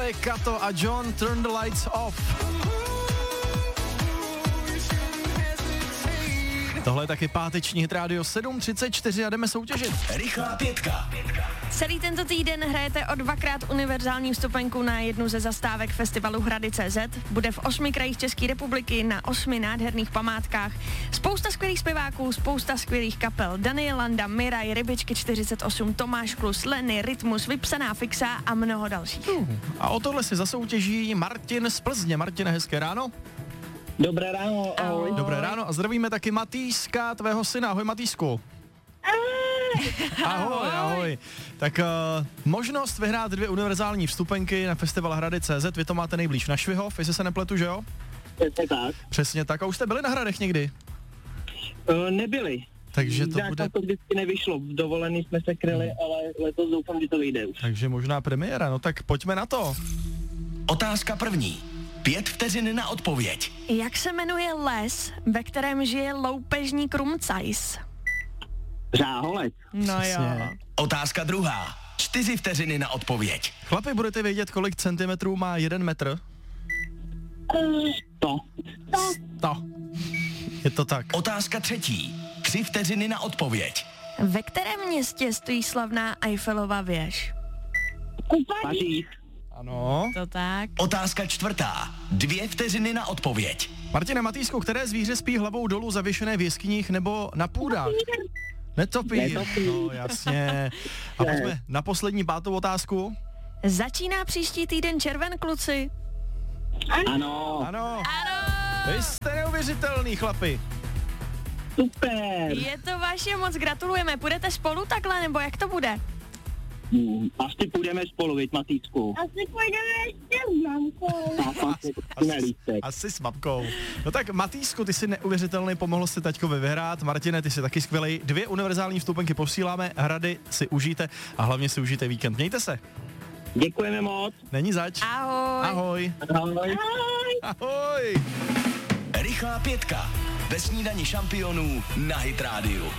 je Kato a John, Turn the Lights Off. Tohle je taky páteční hit rádio 7:34 a jdeme soutěžit. Rychlá pětka. Celý tento týden hrajete o 2x univerzální vstupenku na jednu ze zastávek festivalu Hrady.cz. Bude v 8 krajích České republiky na 8 nádherných památkách. Spousta skvělých zpěváků, spousta skvělých kapel. Daniel Landa, Miraj, Rybičky 48, Tomáš Klus, Lenny, Rytmus, Vypsaná fixa a mnoho dalších. A o tohle si zasoutěží Martin z Plzně. Martine, hezké ráno. Dobré ráno, ahoj. Dobré ráno a zdravíme taky Matýska, tvého syna. Ahoj Matýsku. Ahoj. Tak možnost vyhrát 2 univerzální vstupenky na festival Hrady.cz, vy to máte nejblíž na Švihov, jestli se nepletu, že jo? Přesně tak. Přesně tak. A už jste byli na Hradech někdy? Nebyli. Takže to bude... to vždycky nevyšlo, v dovolený jsme se kryli, ale letos doufám, že to vyjde už. Takže možná premiéra, no tak pojďme na to. Otázka první. 5 vteřin na odpověď. Jak se jmenuje les, ve kterém žije loupežník Rumcajs? Řáholec. No jo. Otázka druhá. 4 vteřiny na odpověď. Chlapi, budete vědět, kolik centimetrů má 1 metr? To. Je to tak. Otázka třetí. 3 vteřiny na odpověď. Ve kterém městě stojí slavná Eiffelova věž? Paříž. Ano. To tak. Otázka čtvrtá. 2 vteřiny na odpověď. Martine, Matýsku, které zvíře spí hlavou dolů zavěšené v jeskyních nebo na půdách? Netopír. No jasně. A pojďme na poslední 5. otázku. Začíná příští týden červen, kluci. Ano. Vy jste neuvěřitelný, chlapi. Super. Je to vaše, moc gratulujeme. Půjdete spolu takhle, nebo jak to bude? Asi půjdeme spolu, viď, Matýsku? Asi půjdeme ještě s mamkou. Asi s babkou. No tak Matýsku, ty jsi neuvěřitelný, pomohl si taťkovi vyhrát. Martine, ty jsi taky skvělej. 2 univerzální vstupenky posíláme, Hrady si užijte a hlavně si užijte víkend. Mějte se. Děkujeme moc. Není zač. Ahoj. Ahoj. Ahoj. Rychlá pětka. Ve snídani šampionů na Hit Radio.